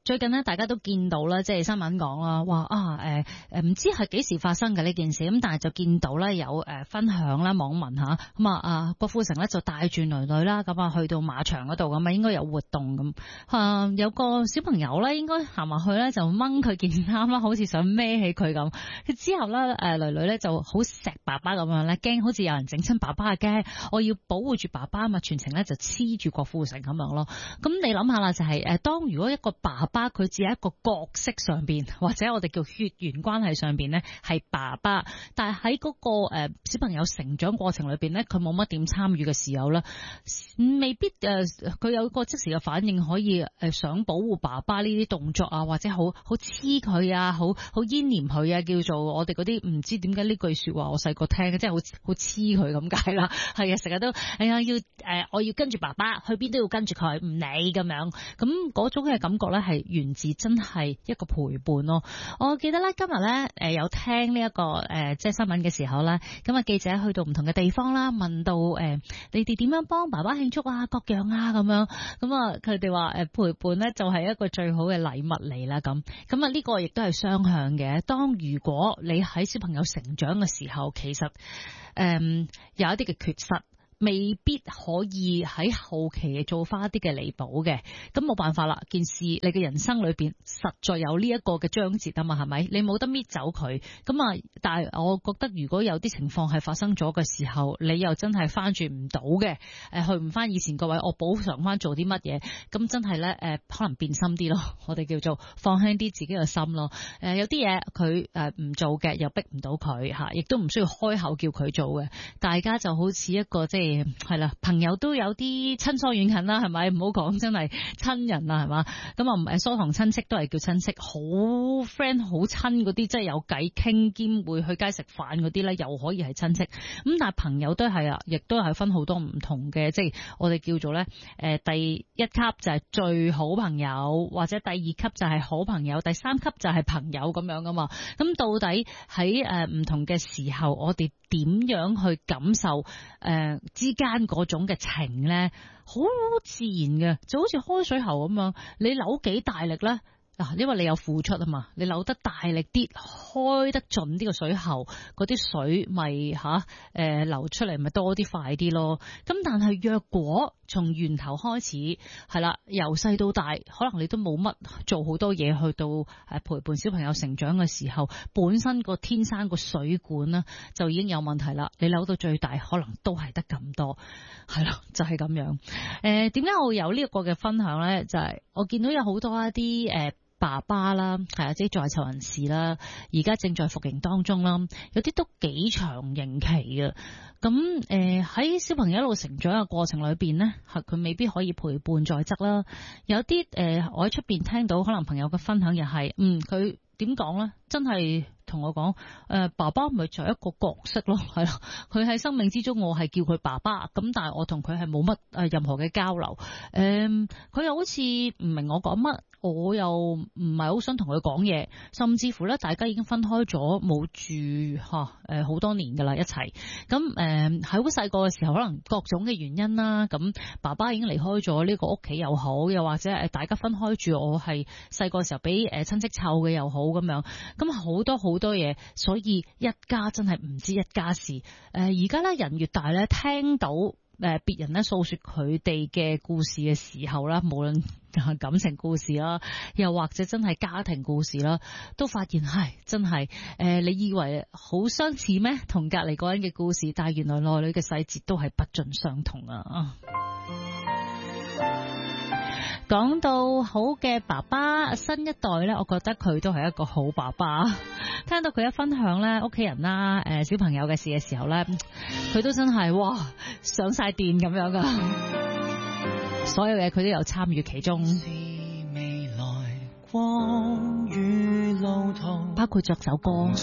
最近呢，大家都見到啦，即係新聞講啦，話唔知係幾時發生嘅呢件事，咁但係就見到咧有分享啦，網民吓咁郭富城咧就帶住女女啦，咁去到馬場嗰度咁啊，應該有活動咁，有個小朋友咧應該行埋去咧就掹佢件衫啦，好似想孭起佢咁。之後咧女女咧就好錫爸爸咁樣咧，驚好似有人整親爸爸嘅，驚我要保護住爸爸啊嘛，全程咧就黐住郭富城咁樣咯。咁你諗下啦，就係當如果一個爸爸佢只係一個角色上邊，或者我哋叫血緣關係上邊咧係爸爸，但係喺嗰個小朋友成長過程裏邊咧，佢冇乜點參與嘅時候咧，未必佢有個即時嘅反應，可以想保護爸爸呢啲動作啊，或者好黐佢啊，好黏黏佢啊，叫做我哋嗰啲唔知點解呢句說話我細個聽嘅，即係好黐佢咁解啦。係啊，成日都我要跟住爸爸去邊都要跟住佢，唔理咁樣。咁嗰種嘅感覺咧係源自真係一個陪伴咯。我記得咧今日咧有聽呢一個即係新聞嘅時候咧，咁啊記者去到唔同嘅地方啦，問到你哋點樣幫爸爸慶祝啊各樣啊咁樣，咁啊佢哋話陪伴咧就係一個最好嘅禮物嚟啦咁啊呢個亦都係雙向嘅。當如果你喺小朋友成長嘅時候，其實有一啲嘅缺失，未必可以喺後期做翻一啲嘅彌補嘅，咁冇辦法啦。件事你嘅人生裏邊實在有呢一個嘅章節啊嘛，係咪？你冇得搣走佢，咁啊，但係我覺得如果有啲情況係發生咗嘅時候，你又真係翻轉唔到嘅，去唔翻以前個位，我補償翻做啲乜嘢，咁真係咧可能變心啲咯，我哋叫做放輕啲自己嘅心咯。有啲嘢佢唔做嘅，又逼唔到佢吓，亦都唔需要開口叫佢做嘅，大家就好似一個即係啦，朋友都有啲親疏遠近啦，係咪？唔好講真係親人啦，係嘛？咁疏堂親戚都係叫親戚，好 friend 好親嗰啲，即係有偈傾兼會去街食飯嗰啲咧，又可以係親戚。咁但係朋友都係啊，亦都係分好多唔同嘅，即係我哋叫做咧第一級就係最好朋友，或者第二級就係好朋友，第三級就係朋友咁樣噶嘛。咁到底喺唔同嘅時候，我哋點樣去感受之間嗰種嘅情咧？好自然嘅，就好似開水喉咁樣，你扭幾大力咧？因為你有付出啊嘛，你扭得大力啲，開得盡啲個水喉，嗰啲水咪流出嚟咪多啲快啲咯。咁但係若果從源頭開始係啦，由細到大，可能你都冇乜做好多嘢去到陪伴小朋友成長嘅時候，本身個天生個水管呢就已經有問題啦。你扭到最大，可能都係得咁多，係咯，就係咁樣。點解我會有呢一個嘅分享咧？就係我見到有好多一啲爸爸啦，係啊，即係在囚人士啦，而家正在服刑當中啦，有啲都幾長刑期嘅。咁喺小朋友一路成長嘅過程裏邊呢，佢未必可以陪伴在側啦。有啲我喺出邊聽到，可能朋友嘅分享又係，佢點講呢？真係同我講，爸爸咪就係一個角色咯，係咯。佢喺生命之中，我係叫佢爸爸，咁但係我同佢係冇乜任何嘅交流。佢又好似唔明我講乜，我又唔係好想同佢講嘢，甚至乎咧，大家已經分開咗，冇住好多年噶啦一齊。咁喺好細個嘅時候，可能各種嘅原因啦，咁爸爸已經離開咗呢個屋企又好，又或者大家分開住，我係細個時候俾親戚湊嘅又好咁樣。咁好多好多嘢，所以一家真係唔知一家事。而家咧人越大咧，聽到別人咧訴說佢哋嘅故事嘅時候啦，無論感情故事啦，又或者真係家庭故事啦，都發現係真係你以為好相似咩？同隔離嗰人嘅故事，但係原來內裏嘅細節都係不盡相同啊！講到好嘅爸爸，新一代呢，我覺得佢都係一個好爸爸。聽到佢一分享呢，屋企人啦、小朋友嘅事嘅時候呢，佢都真係哇上晒電咁樣噶，所有嘢佢都有參與其中，包括作首歌。